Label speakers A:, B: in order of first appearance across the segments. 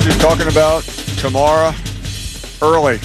A: just talking about tomorrow early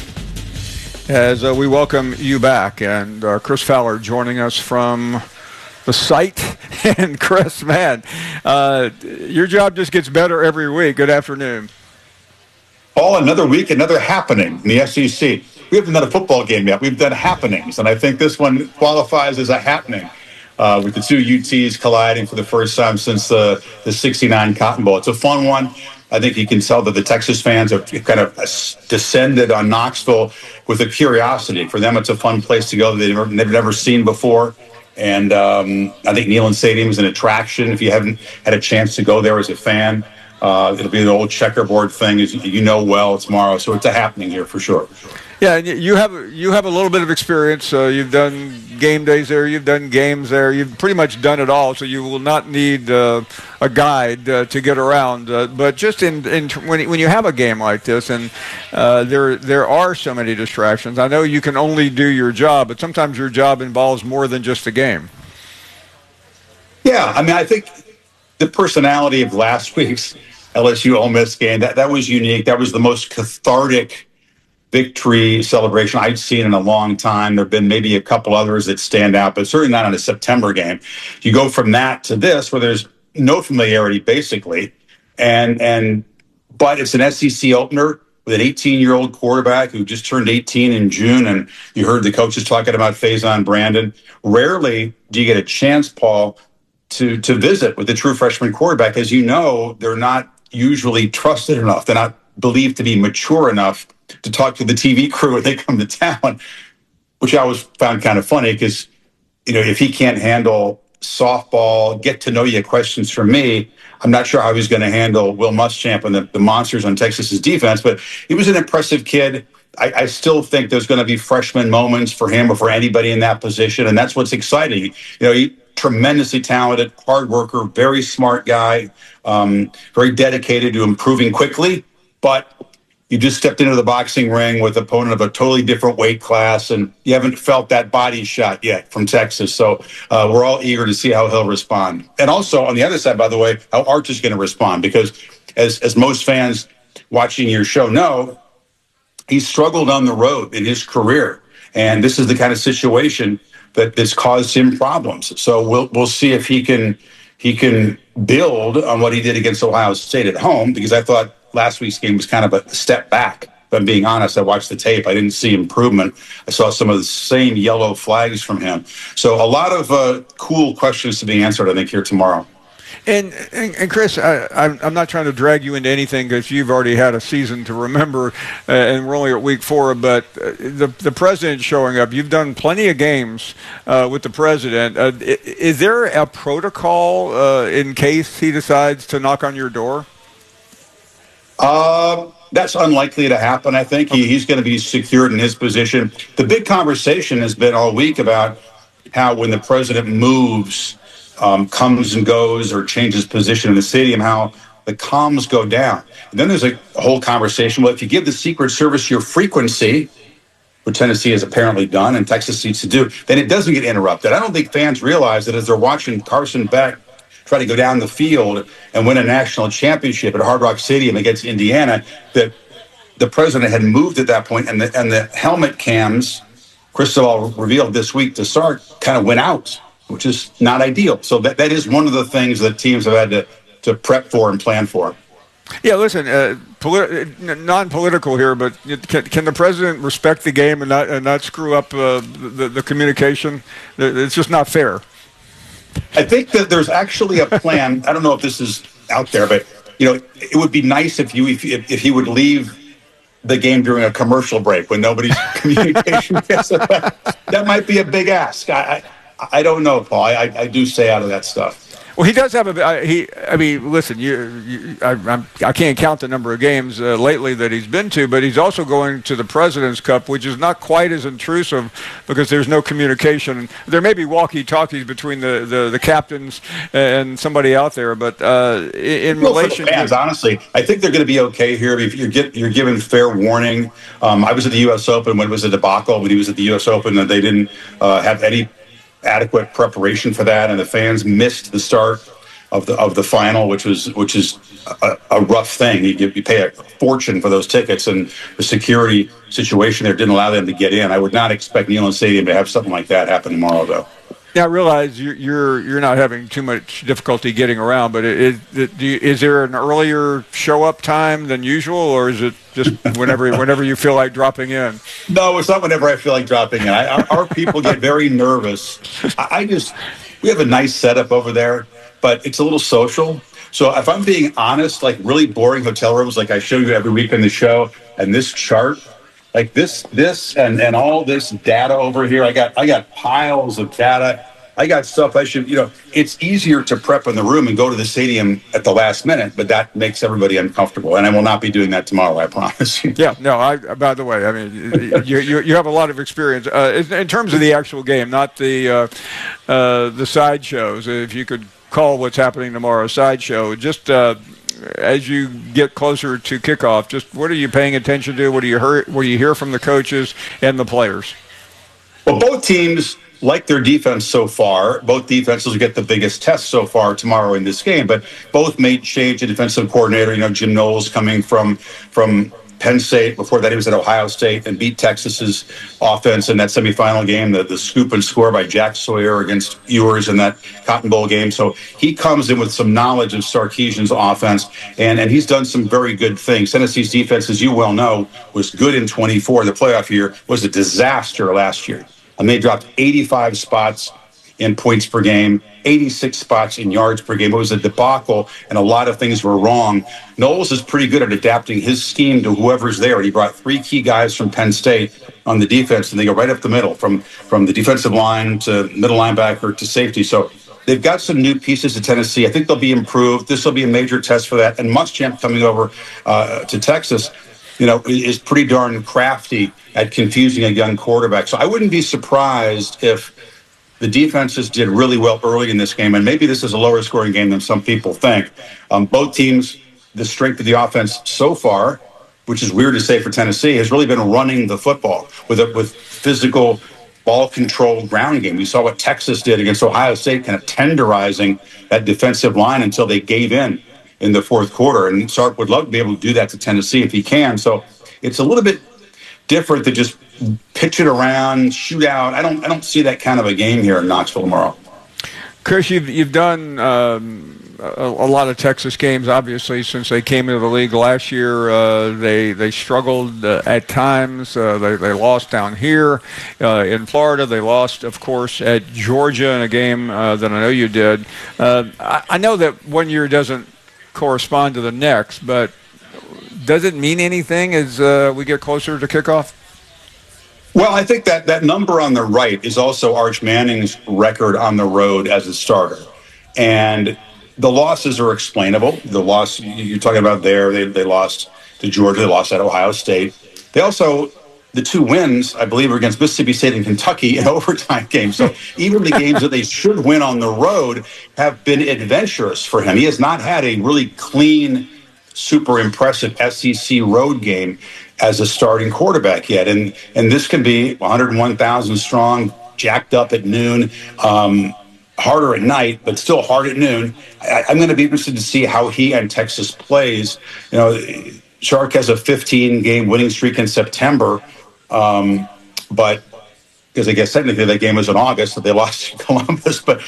A: as we welcome you back. And Chris Fowler joining us from the site. And Chris, man, your job just gets better every week. Good afternoon.
B: Paul, another week, another happening in the SEC. We haven't done a football game yet. We've done happenings, and I think this one qualifies as a happening. With the two UTs colliding for the first time since the 69 Cotton Bowl. It's a fun one. I think you can tell that the Texas fans have kind of descended on Knoxville with a curiosity. For them, it's a fun place to go that they've never seen before. And I think Neyland Stadium is an attraction. If you haven't had a chance to go there as a fan, it'll be an old checkerboard thing, as you know well, tomorrow. So it's a happening here for sure.
A: Yeah, and you have a little bit of experience. You've done game days there. You've done games there. You've pretty much done it all. So you will not need a guide to get around. But just when you have a game like this, and there are so many distractions. I know you can only do your job, but sometimes your job involves more than just a game.
B: Yeah, I mean, I think the personality of last week's LSU Ole Miss game that was unique. That was the most cathartic victory celebration I'd seen in a long time. There have been maybe a couple others that stand out, but certainly not in a September game. You go from that to this, where there's no familiarity, basically, but it's an SEC opener with an 18-year-old quarterback who just turned 18 in June, and you heard the coaches talking about Faison Brandon. Rarely do you get a chance, Paul, to visit with the true freshman quarterback. As you know, they're not usually trusted enough. They're not believed to be mature enough to talk to the TV crew when they come to town, which I always found kind of funny because, if he can't handle softball, get to know you questions from me, I'm not sure how he's going to handle Will Muschamp and the monsters on Texas's defense, but he was an impressive kid. I still think there's going to be freshman moments for him or for anybody in that position, and that's what's exciting. He tremendously talented, hard worker, very smart guy, very dedicated to improving quickly, but you just stepped into the boxing ring with an opponent of a totally different weight class, and you haven't felt that body shot yet from Texas. So we're all eager to see how he'll respond. And also, on the other side, by the way, how Arch is going to respond, because as most fans watching your show know, he's struggled on the road in his career. And this is the kind of situation that's caused him problems. So we'll see if he can build on what he did against Ohio State at home, because I thought last week's game was kind of a step back. If I'm being honest, I watched the tape. I didn't see improvement. I saw some of the same yellow flags from him. So a lot of cool questions to be answered, I think, here tomorrow.
A: And Chris, I'm not trying to drag you into anything because you've already had a season to remember, and we're only at week 4. But the president showing up, you've done plenty of games with the president. Is there a protocol in case he decides to knock on your door?
B: That's unlikely to happen, I think. He's going to be secured in his position. The big conversation has been all week about how when the president moves, comes and goes or changes position in the stadium, how the comms go down. And then there's a whole conversation. Well, if you give the Secret Service your frequency, which Tennessee has apparently done and Texas needs to do, then it doesn't get interrupted. I don't think fans realize that as they're watching Carson Beck try to go down the field and win a national championship at Hard Rock Stadium against Indiana, that the president had moved at that point, and the helmet cams, Cristobal revealed this week to start, kind of went out, which is not ideal. So that is one of the things that teams have had to prep for and plan for.
A: Yeah, listen, non-political here, but can the president respect the game and not screw up the communication? It's just not fair.
B: I think that there's actually a plan. I don't know if this is out there, but it would be nice if he would leave the game during a commercial break when nobody's communication gets affected. That might be a big ask. I don't know, Paul. I do stay out of that stuff.
A: Well, he does have listen, I can't count the number of games lately that he's been to, but he's also going to the President's Cup, which is not quite as intrusive because there's no communication. There may be walkie-talkies between the captains and somebody out there, but in relation
B: to fans, honestly, I think they're going to be okay here. If you're given fair warning. I was at the U.S. Open when it was a debacle, but he was at the U.S. Open and they didn't have any adequate preparation for that, and the fans missed the start of the final, which is a rough thing. You pay a fortune for those tickets, and the security situation there didn't allow them to get in. I would not expect Neyland Stadium to have something like that happen tomorrow, though.
A: Yeah, I realize you're not having too much difficulty getting around, but is there an earlier show up time than usual, or is it just whenever you feel like dropping in?
B: No, it's not whenever I feel like dropping in. Our people get very nervous. We have a nice setup over there, but it's a little social. So if I'm being honest, like really boring hotel rooms, like I show you every week in the show, and this chart. Like this and all this data over here. I got piles of data. I got stuff it's easier to prep in the room and go to the stadium at the last minute, but that makes everybody uncomfortable. And I will not be doing that tomorrow, I promise you.
A: Yeah, no, by the way, I mean, you have a lot of experience in terms of the actual game, not the sideshows. If you could call what's happening tomorrow a sideshow, just as you get closer to kickoff, just what are you paying attention to? What do you hear from the coaches and the players?
B: Well, both teams like their defense so far. Both defenses will get the biggest test so far tomorrow in this game, but both made change in defensive coordinator. Jim Knowles coming from Penn State. Before that, he was at Ohio State and beat Texas's offense in that semifinal game, the scoop and score by Jack Sawyer against Ewers in that Cotton Bowl game. So he comes in with some knowledge of Sarkisian's offense, and he's done some very good things. Tennessee's defense, as you well know, was good in 24. The playoff year was a disaster last year. And they dropped 85 spots in points per game, 86 spots in yards per game. It was a debacle, and a lot of things were wrong. Knowles is pretty good at adapting his scheme to whoever's there. He brought 3 key guys from Penn State on the defense, and they go right up the middle, from the defensive line to middle linebacker to safety. So they've got some new pieces to Tennessee. I think they'll be improved. This will be a major test for that. And Muschamp coming over to Texas, is pretty darn crafty at confusing a young quarterback. So I wouldn't be surprised if the defenses did really well early in this game, and maybe this is a lower scoring game than some people think. Both teams, the strength of the offense so far, which is weird to say for Tennessee, has really been running the football with physical ball control ground game. We saw what Texas did against Ohio State, kind of tenderizing that defensive line until they gave in the fourth quarter. And Sark would love to be able to do that to Tennessee if he can. So it's a little bit different to just pitch it around, shoot out. I don't see that kind of a game here in Knoxville tomorrow.
A: Chris, you've done a lot of Texas games, obviously, since they came into the league last year. They struggled at times. They lost down here in Florida. They lost, of course, at Georgia in a game that I know you did. I know that one year doesn't correspond to the next, but does it mean anything as we get closer to kickoff?
B: Well, I think that number on the right is also Arch Manning's record on the road as a starter. And the losses are explainable. The loss you're talking about there, they lost to Georgia, they lost at Ohio State. They also, the 2 wins, I believe, are against Mississippi State and Kentucky in overtime games. So even the games that they should win on the road have been adventurous for him. He has not had a really clean, super impressive SEC road game as a starting quarterback yet. And this can be 101,000 strong, jacked up at noon, harder at night, but still hard at noon. I'm going to be interested to see how he and Texas plays. Sark has a 15-game winning streak in September, but because I guess technically that game was in August that they lost to Columbus. But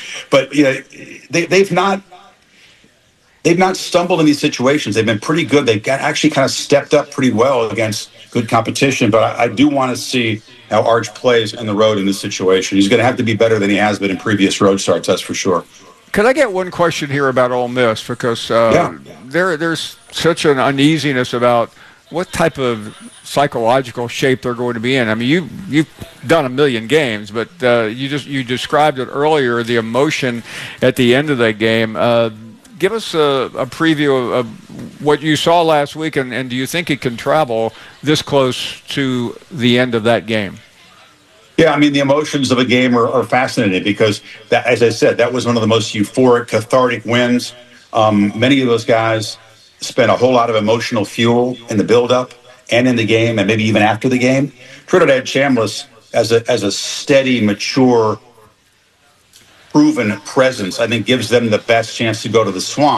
B: they've not stumbled in these situations. They've been pretty good. They've actually kind of stepped up pretty well against good competition. But I do want to see how Arch plays on the road in this situation. He's going to have to be better than he has been in previous road starts, that's for sure.
A: Could I get one question here about Ole Miss? Because there's such an uneasiness about what type of psychological shape they're going to be in. I mean, you've done a million games, but you described it earlier, the emotion at the end of that game. Give us a preview of what you saw last week, and do you think it can travel this close to the end of that game?
B: Yeah, I mean, the emotions of a game are fascinating because, that, as I said, that was one of the most euphoric, cathartic wins. Many of those guys spent a whole lot of emotional fuel in the build-up and in the game, and maybe even after the game. Trinidad Chambliss, as a steady, mature, proven presence, I think gives them the best chance to go to the swamp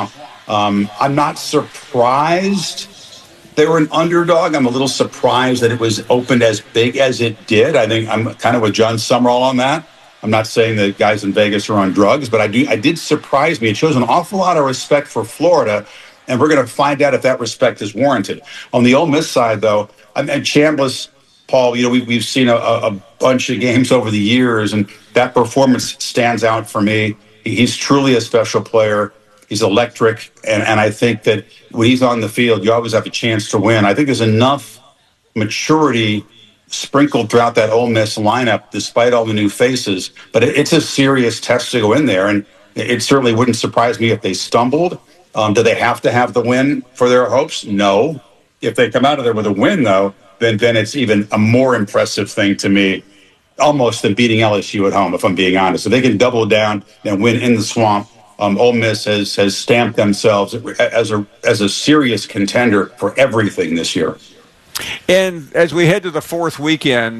B: I'm not surprised they were an underdog. I'm a little surprised that it was opened as big as it did. I think I'm kind of with John Summerall on that. I'm not saying that guys in Vegas are on drugs, but I did surprise me. It shows an awful lot of respect for Florida, and we're going to find out if that respect is warranted. On the Ole Miss side, though, and Chambliss, Paul, we've seen a bunch of games over the years, and that performance stands out for me. He's truly a special player. He's electric, and I think that when he's on the field, you always have a chance to win. I think there's enough maturity sprinkled throughout that Ole Miss lineup, despite all the new faces. But it's a serious test to go in there, and it certainly wouldn't surprise me if they stumbled. Do they have to have the win for their hopes? No. If they come out of there with a win, though, then it's even a more impressive thing to me, almost than beating LSU at home, if I'm being honest. So they can double down and win in the Swamp. Ole Miss has stamped themselves as a serious contender for everything this year.
A: And as we head to the fourth weekend,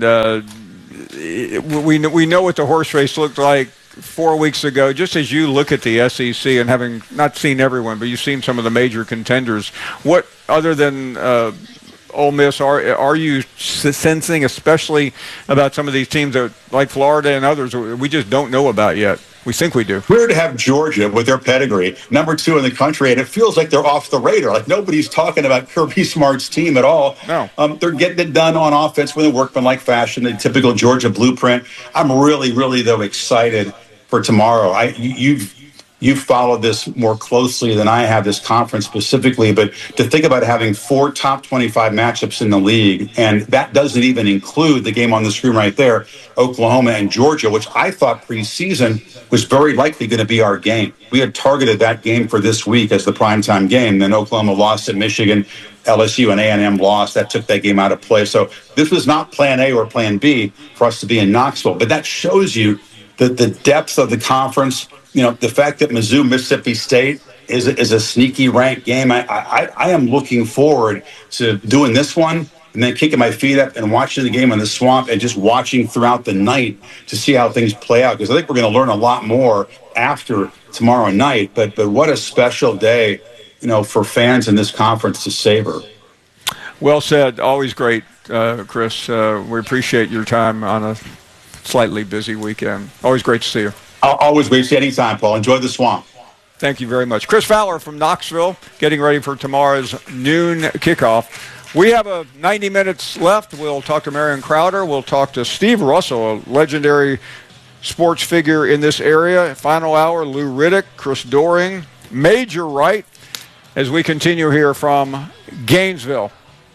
A: we know what the horse race looked like 4 weeks ago. Just as you look at the SEC and having not seen everyone, but you've seen some of the major contenders, what other than Ole Miss are you sensing, especially about some of these teams that, like Florida and others, we just don't know about yet? We think we do.
B: Weird to have Georgia with their pedigree, number 2 in the country, and it feels like they're off the radar. Like nobody's talking about Kirby Smart's team at all.
A: No.
B: They're getting it done on offense with a workmanlike fashion, the typical Georgia blueprint. I'm really, really, though, excited for tomorrow. You've followed this more closely than I have, this conference specifically, but to think about having 4 top 25 matchups in the league, and that doesn't even include the game on the screen right there, Oklahoma and Georgia, which I thought preseason was very likely going to be our game. We had targeted that game for this week as the primetime game. Then Oklahoma lost at Michigan, LSU and A&M lost. That took that game out of play. So this was not plan A or plan B for us to be in Knoxville, but that shows you the depth of the conference. The fact that Mizzou, Mississippi State is a sneaky ranked game. I am looking forward to doing this one and then kicking my feet up and watching the game in the Swamp and just watching throughout the night to see how things play out, because I think we're going to learn a lot more after tomorrow night. But what a special day, for fans in this conference to savor.
A: Well said. Always great, Chris. We appreciate your time on a slightly busy weekend. Always great to see you.
B: I'll always wait you anytime, Paul. Enjoy the Swamp.
A: Thank you very much. Chris Fowler from Knoxville, getting ready for tomorrow's noon kickoff. We have 90 minutes left. We'll talk to Marion Crowder. We'll talk to Steve Russell, a legendary sports figure in this area. Final hour, Lou Riddick, Chris Doering, Major Wright, as we continue here from Gainesville.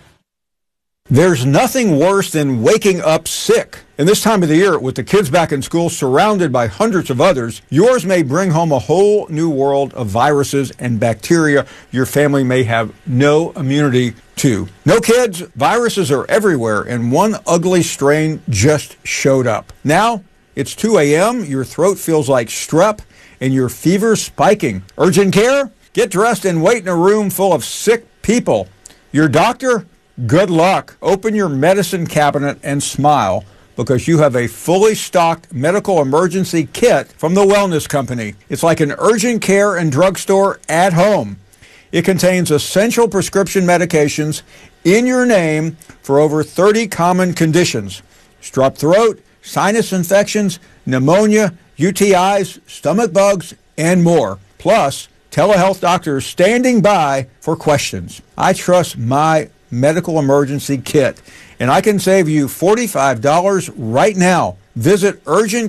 C: There's nothing worse than waking up sick. And this time of the year, with the kids back in school surrounded by hundreds of others, yours may bring home a whole new world of viruses and bacteria your family may have no immunity to. No kids, viruses are everywhere, and one ugly strain just showed up. Now, it's 2 a.m., your throat feels like strep, and your fever's spiking. Urgent care? Get dressed and wait in a room full of sick people. Your doctor? Good luck. Open your medicine cabinet and smile, because you have a fully stocked medical emergency kit from the Wellness Company. It's like an urgent care and drugstore at home. It contains essential prescription medications in your name for over 30 common conditions: strep throat, sinus infections, pneumonia, UTIs, stomach bugs, and more. Plus, telehealth doctors standing by for questions. I trust my medical emergency kit, and I can save you $45 right now. Visit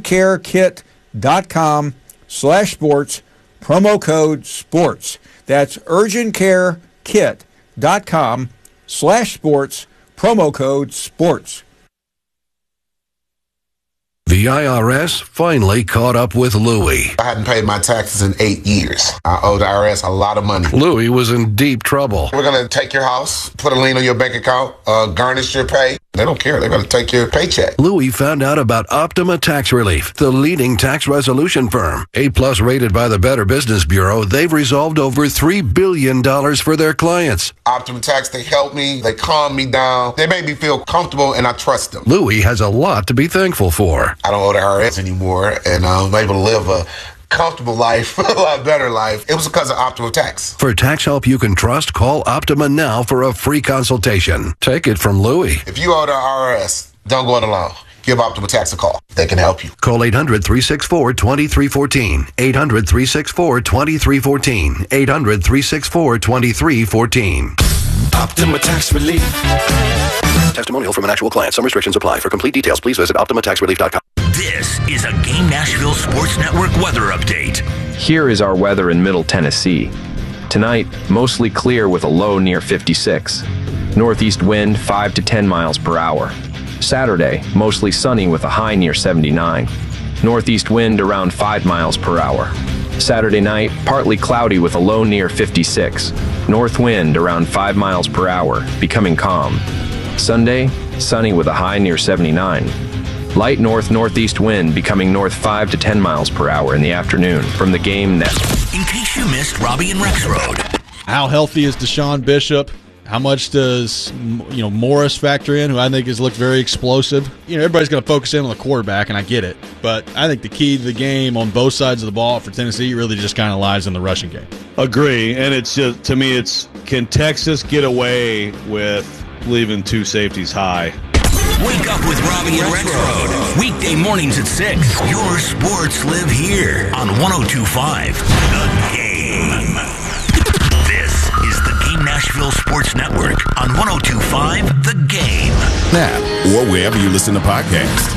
C: urgentcarekit.com/sports, promo code SPORTS. That's urgentcarekit.com/sports, promo code SPORTS.
D: The IRS finally caught up with Louie.
E: I hadn't paid my taxes in 8 years. I owe the IRS a lot of money.
D: Louie was in deep trouble.
E: We're going to take your house, put a lien on your bank account, garnish your pay. They don't care. They're going to take your paycheck.
D: Louie found out about Optima Tax Relief, the leading tax resolution firm. A+ rated by the Better Business Bureau, they've resolved over $3 billion for their clients.
E: Optima Tax, they help me. They calm me down. They make me feel comfortable, and I trust them.
D: Louie has a lot to be thankful for.
E: I don't owe the IRS anymore, and I'm able to live a comfortable life, a lot better life. It was because of Optima Tax.
D: For tax help you can trust, call Optima now for a free consultation. Take it from Louie.
E: If you owe the IRS, don't go it alone. Give Optima Tax a call. They can help you.
D: Call 800-364-2314. 800-364-2314. 800-364-2314.
F: Optima Tax Relief.
D: Testimonial from an actual client. Some restrictions apply. For complete details, please visit OptimaTaxRelief.com.
G: This is a Game Nashville Sports Network weather update.
H: Here is our weather in Middle Tennessee. Tonight, mostly clear with a low near 56. Northeast wind 5 to 10 miles per hour. Saturday, mostly sunny with a high near 79. Northeast wind around 5 miles per hour. Saturday night, partly cloudy with a low near 56. North wind around 5 miles per hour, becoming calm. Sunday, sunny with a high near 79. Light north-northeast wind becoming north 5 to 10 miles per hour in the afternoon from the Game Net.
G: In case you missed Robbie and Rex Road.
I: How healthy is Deshaun Bishop? How much does Morris factor in, who I think has looked very explosive? Everybody's going to focus in on the quarterback, and I get it. But I think the key to the game on both sides of the ball for Tennessee really just kind of lies in the rushing game.
J: Agree. And it's just, to me, can Texas get away with leaving two safeties high?
G: Wake up with Robbie and Rex Road. Weekday mornings at 6. Your sports live here on 102.5 The Game. This is the Game Nashville Sports Network on 102.5 The Game.
F: Now, or wherever you listen to podcasts.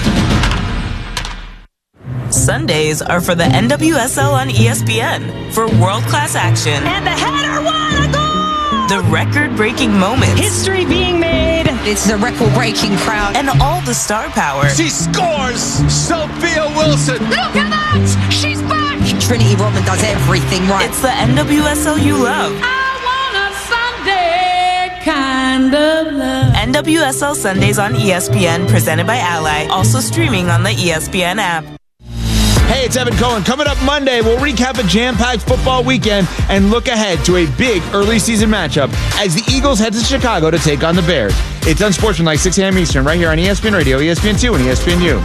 K: Sundays are for the NWSL on ESPN for world-class action.
L: And the header, what a goal!
K: The record-breaking moments.
L: History being made. It's the record-breaking crowd.
K: And all the star power.
M: She scores! Sophia Wilson!
L: Look at that! She's back! Trinity Rodman does everything right.
K: It's the NWSL you love.
L: I want a Sunday kind of love.
K: NWSL Sundays on ESPN, presented by Ally. Also streaming on the ESPN app.
M: Hey, it's Evan Cohen. Coming up Monday, we'll recap a jam-packed football weekend and look ahead to a big early season matchup as the Eagles head to Chicago to take on the Bears. It's Unsportsmanlike, 6 a.m. Eastern, right here on ESPN Radio, ESPN2, and ESPNU.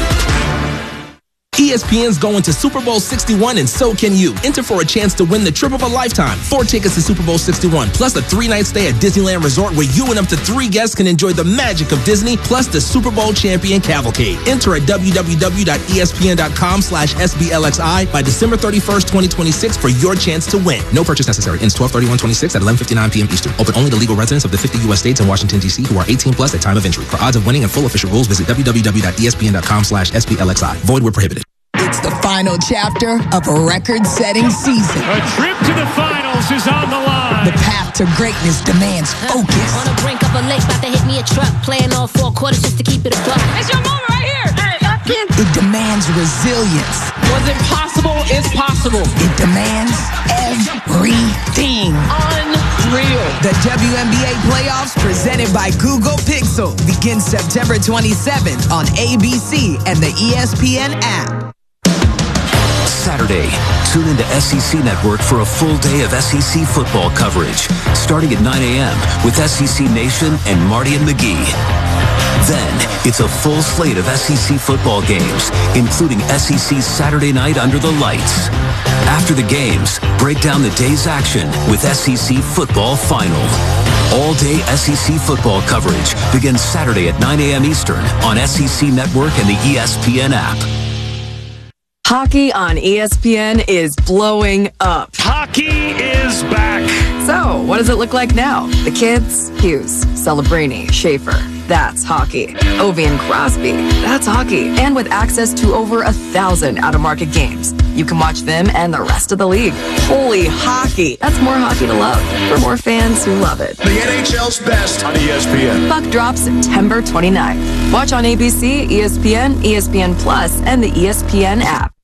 N: ESPN's going to Super Bowl 61, and so can you. Enter for a chance to win the trip of a lifetime. 4 tickets to Super Bowl 61, plus a 3-night stay at Disneyland Resort where you and up to 3 guests can enjoy the magic of Disney, plus the Super Bowl champion cavalcade. Enter at www.espn.com/SBLXI by December 31st, 2026 for your chance to win. No purchase necessary. Ends 12/31/26 at 11:59 p.m. Eastern. Open only to legal residents of the 50 U.S. states and Washington, D.C. who are 18 plus at time of entry. For odds of winning and full official rules, visit www.espn.com/SBLXI. Void where prohibited.
O: It's the final chapter of a record-setting season.
P: A trip to the finals is on the line.
O: The path to greatness demands focus.
Q: On the brink of a lake, about to hit me a truck. Playing all 4 quarters just to keep it a buck.
L: It's your moment right here.
O: It demands resilience.
L: What's impossible is possible.
O: It demands everything.
L: Unreal.
O: The WNBA playoffs presented by Google Pixel begins September 27th on ABC and the ESPN app.
R: Saturday, tune into SEC Network for a full day of SEC football coverage, starting at 9 a.m. with SEC Nation and Marty and McGee. Then, it's a full slate of SEC football games, including SEC Saturday Night Under the Lights. After the games, break down the day's action with SEC Football Final. All-day SEC football coverage begins Saturday at 9 a.m. Eastern on SEC Network and the ESPN app.
S: Hockey on ESPN is blowing up.
P: Hockey is back.
S: So, what does it look like now? The kids? Hughes, Celebrini, Schaefer. That's hockey. Ovi and Crosby. That's hockey. And with access to over 1,000 out-of-market games, you can watch them and the rest of the league. Holy hockey. That's more hockey to love for more fans who love it.
F: The NHL's best on ESPN.
S: Puck drops September 29th. Watch on ABC, ESPN, ESPN Plus, and the ESPN app.